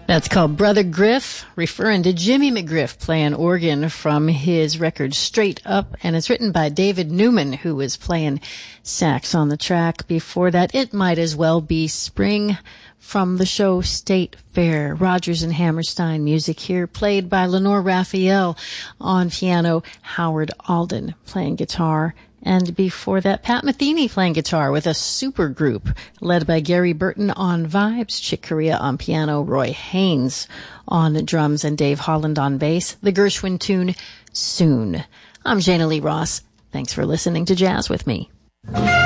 That's called Brother Griff, referring to Jimmy McGriff playing organ from his record Straight Up, and it's written by David Newman, who was playing sax on the track. Before that, It Might As Well Be Spring from the show State Fair. Rodgers and Hammerstein music here, played by Lenore Raphael on piano, Howard Alden playing guitar. And before that, Pat Metheny playing guitar with a super group led by Gary Burton on vibes, Chick Corea on piano, Roy Haynes on drums, and Dave Holland on bass. The Gershwin tune, Soon. I'm Jana Lee Ross. Thanks for listening to Jazz with Me.